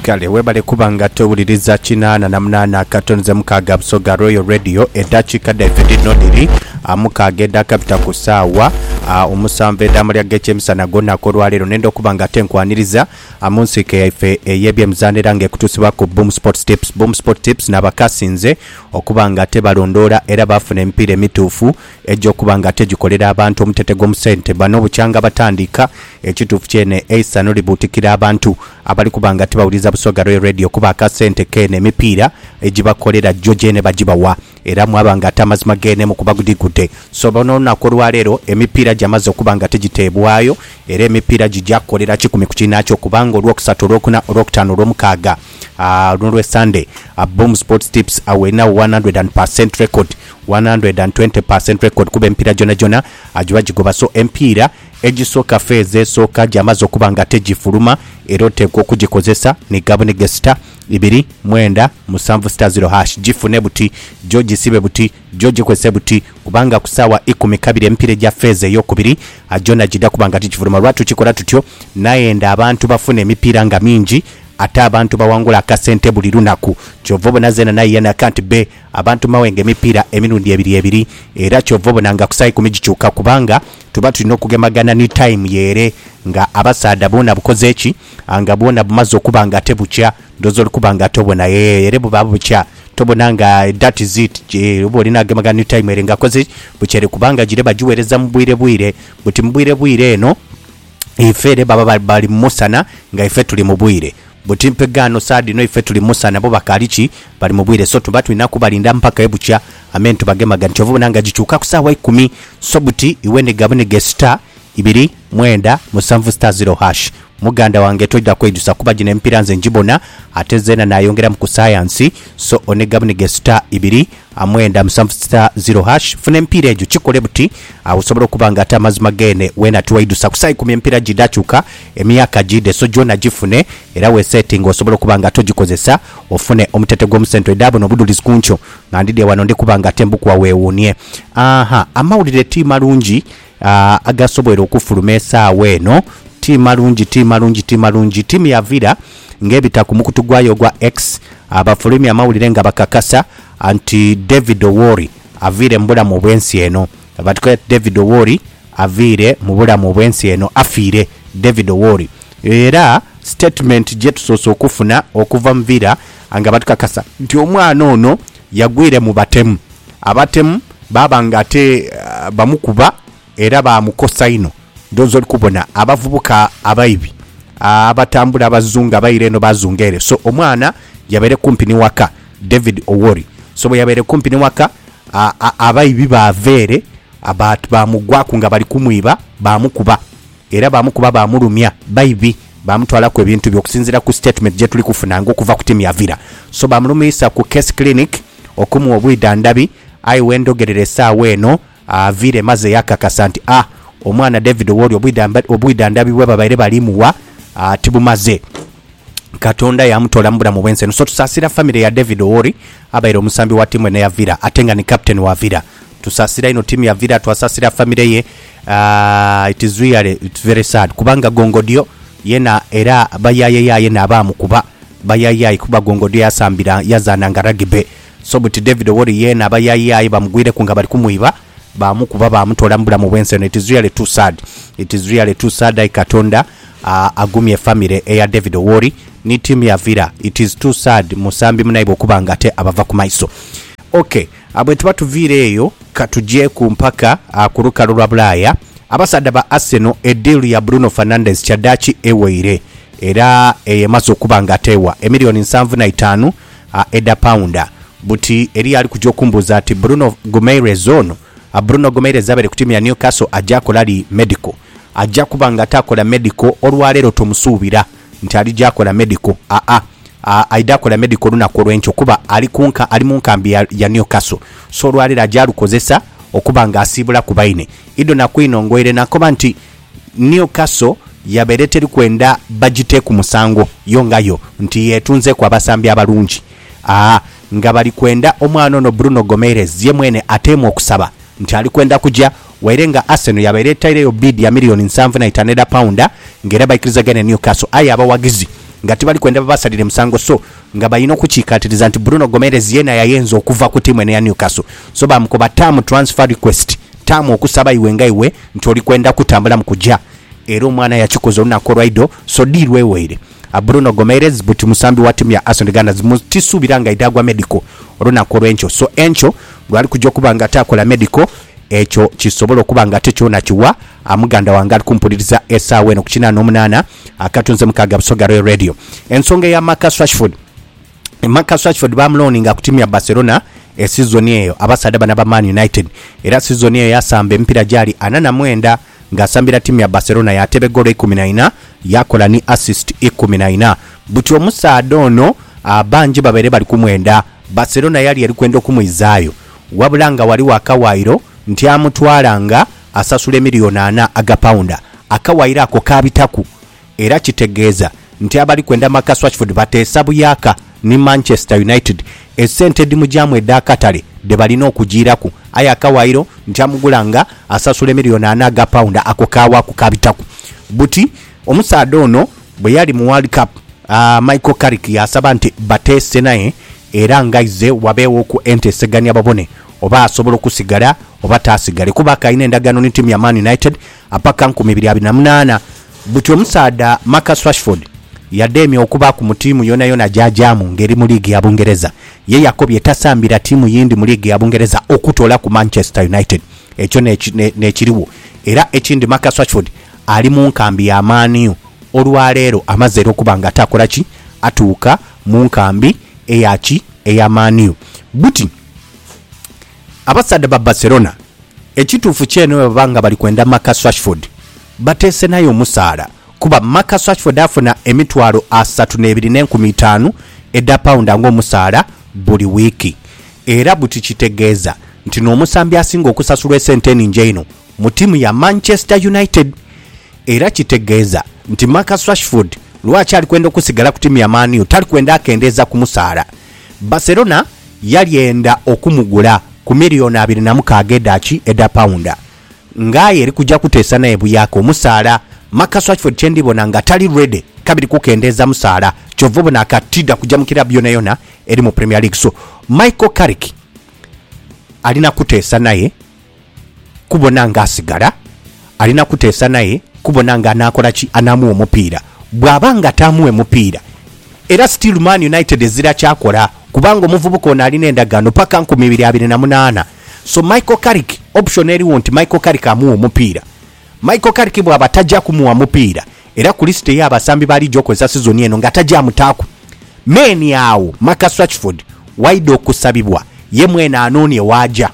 kale webale kubanga towuliriza 88 katonze mukaga busoga Royal Radio edakika David Nodiri amukagenda kapita kusaawa omusambe damalya gechemisana gonna kolwalero nendo kubanga tenkwaniriza amunsike yaife yebye mzanira nge kutusibwa ku Boom Sport Tips nabakasinze okubanga tebalondola era bafuna empire emituufu ejjo kubanga tejikolera abantu omutetego musente bano bukyanga batandika ekituufu kyene eisano libutikira abantu abali kubanga tebawuliza busoga Royal Radio kuba akasente kene emipiira ejibakolera jjo jene bajibawa era mwabanga tamazima gene mu kubagudigute so bono nakolwa lero emipiira jamaze okubanga tejitebwayo era emipiira jijakolera 10 kukinakyo kubanga olwokusatu olwokuna olwokutano olwomukaaga lulwe Sunday Boom Sports Tips awena 100% record 120% record kuba empiira jona ajuba jigoba so empiira ejisoka feze soka jamaze okubanga tejifuluma erote kujikozesa ni Gabon Gesta 2-9-7 jifune buti George sibe buti George kwese buti kubanga kusawa 12 empire ja feze yokubiri ajona jida kubanga tijifuluma lwatu chikola tutyo naenda abantu bafune emipira nga mingi ate abantu bawangula akasente buli lunaku kyovobo nazena naye yana kanti be abantu mawenge emipira emirundi ebiri era kyovobo nanga kusayi kumijichuka kubanga tuba tulina okugemagana ni time yere nga abasada bona bukoze eki anga bona bumazo kubanga tebucha ndozo kubanga tobona yere bubabu bucha tobonanga that is it obolina gemagana ni time yere nga koze buchere kubanga jire bajuwereza mubwire buti mubwire eno ifere baba bali musana nga ife tuli mubwire butimpe gano sadi no ife tuli musana bo bakalichi bali mubwire so tubatu inakubalinda mpaka ebucha amentu bagemaga nchovu nanga jichuka kusawa 10 so buti iwende Gabon Gesta 2-9-7 muganda wange tojja kwejusa kuba jine empiranze njibona atezena nayongera mu science so one Gabon Gesta 2-9-7 fune empira ejo chikole buti usobora kubanga ata mazima gene wena tuwaidusa kusayi ku empira jidachuka emyaka jide so jona jifune era we setting osobora kubanga tojikozesa ofune omutetego musento edabo no budulizi kuncho ngandide wano ndi kubanga tembu kwa wewunie amawulire tima lungi agasobwera okufulumesa weno tima lungi timu ya Villa ngebita ku mukutu gwayo gwa X abafulumi amawulire nga bakakasa anti David Owori avire mbula mu bwensi eno abatiko David Owori avire mubula mu bwensi eno afire David Owori era statement jetu soso okufuna okuva mvira anga batukakasa nti omwana ono yagwire mu batemu abatemu babanga ate bamukuba era bamukosa ino ndozo likubona abavubuka abayibi abatambula abazunga bayire no bazungere so omwana yabere kumpi ni waka David Owori so bwe yabere kumpi ni waka abayibi bavere abantu bamugwaku nga bali kumwiba bamukuba era bamukuba bamulumya bayibi bamutwala ku ebintu byokusinzira ku statement je tuli kufuna ngokuva ku timu ya Villa so bamulumisa ku case clinic okumu obwidandabi ayi wendogerere sawa eno Villa maze yakakasanti omwana David Owori obwidandabi bwe babaire balimuwa tibumaze Katonda yamutola mbula mu bwense so tusasira family ya David Owori abaire omusambi wa timu ene ya Villa atenga ni captain wa Villa tusasira ino timu ya Villa twasasira family ye it's very sad kubanga gongodio yena era bayaye na abamukuba bayaye kuba gongodio yasambira yazananga rugby so but David Owori yena bayaye bamugwire kunga bali kumuiba bamukuba bamutola mbula mu bwense it is really too sad Katonda agumye family ya David Owori ni timu ya Villa it is too sad musambi munaibo kubanga te abava ku maiso okay abwe tubatuvire eyo katuje ku mpaka kuruka lwa Bulaya abasada ba Arsenal deal ya Bruno Fernandes chadachi eweire era yemazo kubanga tewa emilioni 75 eda pounda buti eri ali kujokumbuza ati Bruno Gomes abere ku timu ya Newcastle ajakolali medical ajja kubanga takola medical olwalero tomusuubira nti ali jakola medical aidakola medical lunaku olwencho kuba ali mu nkambi ya Newcastle so olwalero ajalukozesa okubanga asibula ku baine ido nakwinongoire nakoba nti Newcastle yabere teri kwenda budget ku musango yongayo nti yetunze kwa basambi abalungi nga bali kwenda omwana ono Bruno Gomes ye mwene atemu okusaba nti ali kwenda kujja wairenga Arsenal yabere taireyo bid ya milioni 75 pounda ngera baikiriza gane Newcastle aya abawagizi nga tibali kwenda basalire musango so nga balina okukiikatiriza nti Bruno Gomes yena yayenza okuva ku timu ya Newcastle so bamukoba term transfer request term okusaba iwe nga iwe nti oli kwenda kutambula mu kujja era omwana yakikoze olunaku olwaido so dirwe weire Bruno Gomes buti musambi wa timu ya Arsenal Gunners mutisubira nga idagwa medical olunaku olwencho so encho lwali kujja kubanga takola medical ekyo kisobola okubanga tekyona kiwa amuganda wange alikumpuliriza esawe eno kukina n'omunana akatunze mukaga busoga radio ensonga ya Marcus Rashford bamloninga ku timu ya Barcelona season eyo abasada bana ba Man United era season eyo yasamba empira jali 89 ngasambira timu ya Barcelona yatebe golo 14 yakola ni assist 14 buti omusada ono abanji babere bali kumwenda Barcelona yali kwenda okumwizayo wabulanga wali wakawairo nti amutwalanga asasule miliyoni 4 aga pounda akawaira ako kabitaku era kitegeeza nti abali kwenda Marcus Rashford batesabu yaka ni Manchester United esente dimu jamwe dakatale de balina okujiraku aya akawairo nti amugulanga asasule miliyoni 4 aga pounda ako kawa ku kabitaku buti omusada ono bwe yali mu World Cup Michael Carrick yasaba nti batese naye era ngaize wabewo ku enteseganya babone oba asobola okusigala oba tasigale kuba kaina endagano ni timu ya Man United apaka 2028 buti omusada Marcus Rashford yademye okuba ku mutimu yona jajamu ngeri mu ligi ya Bungereza ye yakobye tasambira timu yindi mu ligi ya Bungereza okutola ku Manchester United ekyo nekiriwo era ekindi Marcus Rashford ali mu nkambi ya Man U olwaleero amazero kubanga atakola ki atuuka mu nkambi eya Man U buti abasada ba Barcelona ekituufu kyeno babanga bali kwenda Marcus Rashford batese nayo musaala kuba Marcus Rashford afuna emitwalo 32.5 edda pounda ng'omusaala buli wiki era buti kitegeeza nti n'omusambi asinga okusasulwa esente eningi eno mu timu ya Manchester United era kitegeeza nti Marcus Rashford lwaki ali kwenda okusigala ku timu ya Man U tali kwenda akendeeza ku musaala Barcelona yalienda okumugula ku miliyoni 26 edda pounda ngaye eri kujja kuteesa naye buyako musaala Marcus Rashford chendibona nga tali ready kabiri kukendeeza musaala kyovubo nakatida kujja mu kirabu yona eri mu Premier League so Michael Carrick alina kuteesa naye kubona nga asigala alina kuteesa naye kubona nga anakola ki anamu omupiira bwabanga tamuwe mupiira era still Man United ezira kyakola kubanga omuvubuka ono alina endagano paka 2028 so Michael Carrick option eriwo nti Michael Carrick amuwa omupiira Michael Carrick bwaba tajja kumuwa mupiira era ku list ya abasambi bali jokozesa season eno nga tajja mutaku meni yawo Marcus Rashford wide okusabibwa ye mwena anoni waja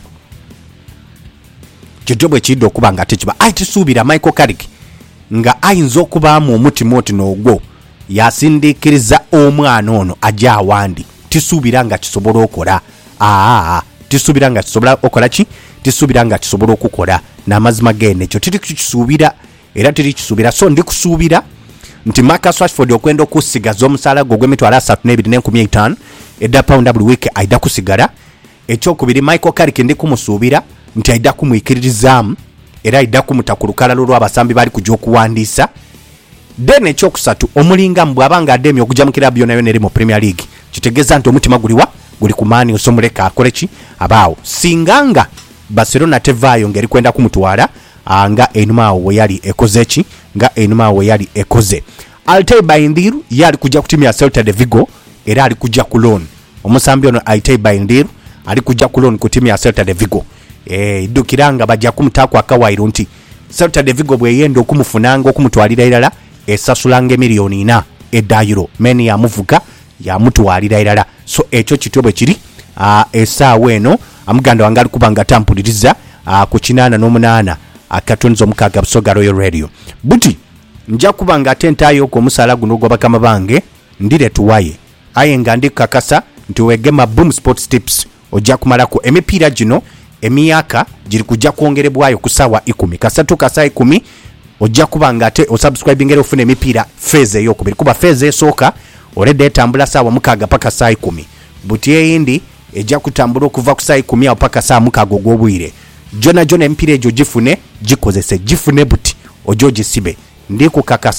kijobo ekido kubanga tekiba aitisuubira Michael Carrick nga ayinza okubaamu omutima oti n'ogwo yasindikiriza omwana ono ajja awandi tisuubira nga kisobola okola tisuubira nga kisobola okola ki tisuubira nga kisobola okukola n'amazima gene ekyo tiri kisuubira era tiri kisuubira so ndi kusuubira nti Marcus Rashford okwenda okusigaza omusaala gwe gw'emitwalo 32.5 edda pounda buli wiki aida kusigala ekyokubiri Michael Carrick ndi kumusuubira nti aida kumwikiririzaamu era aida kumutakulukala lw'abasambi bali kujja okuwandiisa then ekyokusatu omulinga bw'abanga ademye okujja mu kirabu yona eri mu Premier League kitegeeza nti omutima guli ku maani osomuleka akole ki abaawo singanga Barcelona tevaayo ngeri kwenda kumutwala nga enuma we yali ekoze ki nga enuma we yali ekoze Altay Bayindiru yali kujja ku timu ya Celta de Vigo era ali kujja ku loan omusambi ono Altay Bayindiru ali kujja ku loan ku timu ya Celta de Vigo idukiranga bajja kumutaako akawairo nti Celta de Vigo bwe yenda okumufunanga okumutwalira irala esasulanga miliyoni 4 edda euro meni ya muvuga ya mutwalira irala so ekyo kitobwe kiri esaawa eno amuganda wangali kubanga tampuliriza ku 88 akatunzo mukaga busoga Royal Radio buti nja kubanga atentayo ko musala guno gwa bakama bange ndire tuwaye aye ngandi kakasa nti wegema Boom Sports Tips ojja kumalako emipiira gino emiyaka giri kujja kwongerebwayo ku sawa 10 kasatu kasa 10 ojja kubanga ate osubscribe ngere ofune emipiira phase eyokubiri kuba phase esooka olede etambula sawa mukaga paka saa 10 buti eyindi ejja kutambula okuva ku saa 10 paka saa mukaga ogwobwire jona empire ejo gifune gikozese gifune buti ojo gisibe ndi kukakasa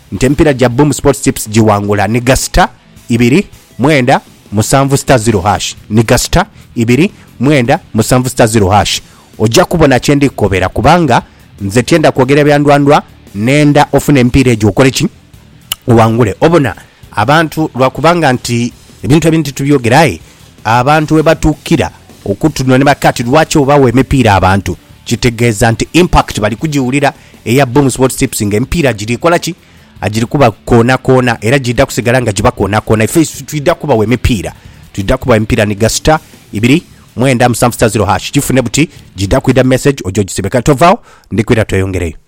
nti emipiira gya Boom Sports Tips giwangula ne gasita 2 9 star 0 hash ne gasita 2 9 star 0 hash. Ojja kubona kyendi kobera kubanga nze tyenda kwogera byandwandwa nenda ofuna emipiira egyo okole ki wangule obona abantu lwakubanga nti ebintu ebintu tubyogeraye abantu we batukira okutunone bakati lwacho bawe emipiira abantu kitegeeza nti impact bali kujiwulira eya Boom Sports Tips ng'emipiira giri kola ki agiri kuba kona era jidda kusigala nga jiba kona face twidda kuba we emipiira ni gasita 2 9 star 0 hash kifune buti jidda kwida message ojo gisebeka tovao ndikwira toyongereyo.